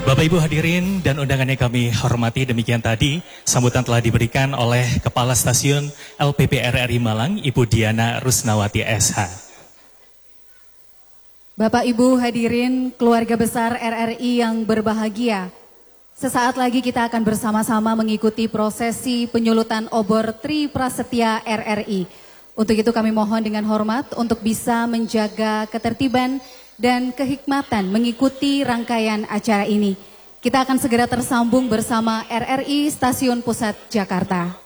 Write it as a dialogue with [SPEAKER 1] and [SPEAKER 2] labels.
[SPEAKER 1] Bapak Ibu hadirin dan undangan yang kami hormati, demikian tadi sambutan telah diberikan oleh Kepala Stasiun LPP RRI Malang, Ibu Diana Rusnawati SH.
[SPEAKER 2] Bapak Ibu hadirin keluarga besar RRI yang berbahagia, sesaat lagi kita akan bersama-sama mengikuti prosesi penyulutan obor Tri Prasetya RRI. Untuk itu kami mohon dengan hormat untuk bisa menjaga ketertiban dan kehikmatan mengikuti rangkaian acara ini. Kita akan segera tersambung bersama RRI Stasiun Pusat Jakarta.